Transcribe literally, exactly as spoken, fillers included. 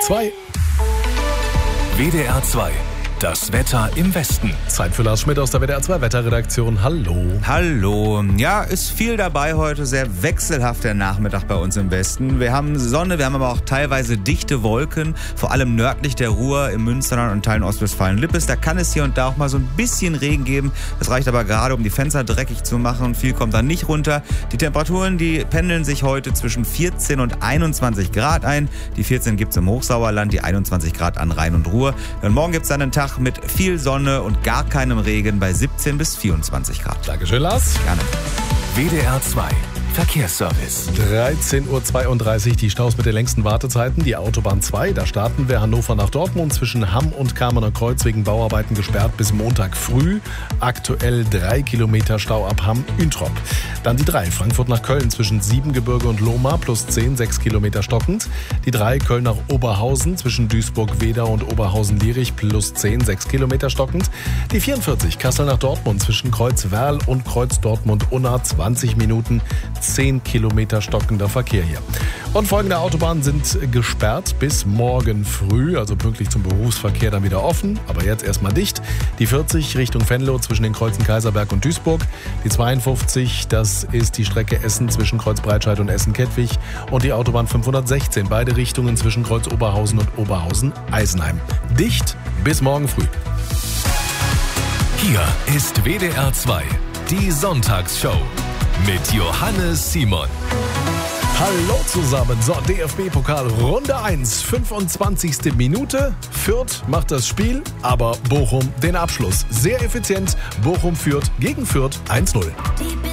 zwei. W D R zwei. Das Wetter im Westen. Zeit für Lars Schmidt aus der W D R zwei Wetterredaktion. Hallo. Hallo. Ja, ist viel dabei heute. Sehr wechselhafter Nachmittag bei uns im Westen. Wir haben Sonne, wir haben aber auch teilweise dichte Wolken. Vor allem nördlich der Ruhr, im Münsterland und Teilen Ostwestfalen-Lippes. Da kann es hier und da auch mal so ein bisschen Regen geben. Das reicht aber gerade, um die Fenster dreckig zu machen. Und viel kommt dann nicht runter. Die Temperaturen, die pendeln sich heute zwischen vierzehn und einundzwanzig Grad ein. Die vierzehn gibt es im Hochsauerland, die einundzwanzig Grad an Rhein und Ruhr. Und morgen gibt es dann einen Tag mit viel Sonne und gar keinem Regen bei siebzehn bis vierundzwanzig Grad. Dankeschön, Lars. Gerne. W D R zwei. Verkehrsservice. dreizehn Uhr zweiunddreißig, die Staus mit den längsten Wartezeiten. Die Autobahn zwei, da starten wir Hannover nach Dortmund zwischen Hamm und Kamener Kreuz wegen Bauarbeiten gesperrt bis Montag früh. Aktuell drei Kilometer Stau ab Hamm-Üntrop. Dann die drei, Frankfurt nach Köln zwischen Siebengebirge und Lohmar plus zehn, sechs Kilometer stockend. Die drei, Köln nach Oberhausen zwischen Duisburg-Wedau und Oberhausen-Lierich plus zehn, sechs Kilometer stockend. Die vierundvierzig, Kassel nach Dortmund zwischen Kreuz-Werl und Kreuz-Dortmund-Unna zwanzig Minuten, zehn Kilometer stockender Verkehr hier. Und folgende Autobahnen sind gesperrt bis morgen früh, also pünktlich zum Berufsverkehr dann wieder offen, aber jetzt erstmal dicht. Die vierzig Richtung Venlo zwischen den Kreuzen Kaiserberg und Duisburg. Die zweiundfünfzig, das ist die Strecke Essen zwischen Kreuz Breitscheid und Essen-Kettwig. Und die Autobahn fünfhundertsechzehn, beide Richtungen zwischen Kreuz Oberhausen und Oberhausen-Eisenheim. Dicht bis morgen früh. Hier ist W D R zwei, die Sonntagsshow mit Johannes Simon. Hallo zusammen. So, D F B-Pokal Runde eins, fünfundzwanzigste Minute. Fürth macht das Spiel, aber Bochum den Abschluss. Sehr effizient. Bochum führt gegen Fürth eins null.